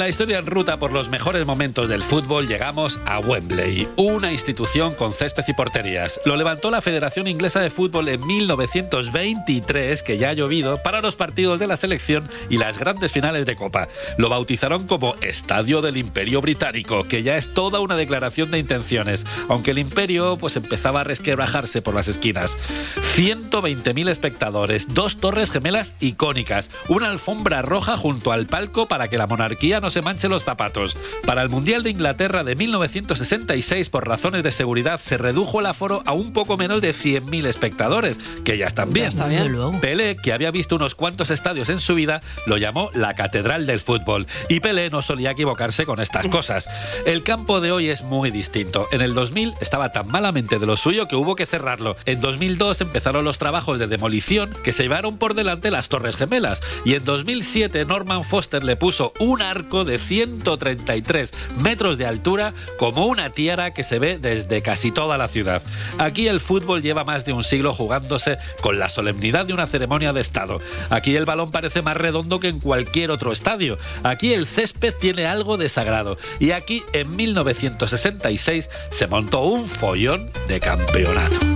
la historia en ruta por los mejores momentos del fútbol llegamos a Wembley, una institución con césped y porterías. Lo levantó la Federación Inglesa de Fútbol en 1923, que ya ha llovido, para los partidos de la selección y las grandes finales de Copa. Lo bautizaron como Estadio del Imperio Británico, que ya es toda una declaración de intenciones, aunque el imperio pues empezaba a resquebrajarse por las esquinas. 120.000 espectadores, 2 torres gemelas icónicas, una alfombra roja junto al palco para que la monarquía no se manche los zapatos. Para el Mundial de Inglaterra de 1966, por razones de seguridad, se redujo el aforo a un poco menos de 100.000 espectadores, que ya están bien. Ya está bien. Pelé, que había visto unos cuantos estadios en su vida, lo llamó la Catedral del Fútbol. Y Pelé no solía equivocarse con estas cosas. El campo de hoy es muy distinto. En el 2000 estaba tan malamente de lo suyo que hubo que cerrarlo. En 2002 empezaron los trabajos de demolición que se llevaron por delante las Torres Gemelas. Y en 2007 Norman Foster le puso un arco de 133 metros de altura como una tiara que se ve desde casi toda la ciudad. Aquí el fútbol lleva más de un siglo jugándose con la solemnidad de una ceremonia de Estado. Aquí el balón parece más redondo que en cualquier otro estadio. Aquí el césped tiene algo de sagrado. Y aquí en 1966 se montó un follón de campeonato.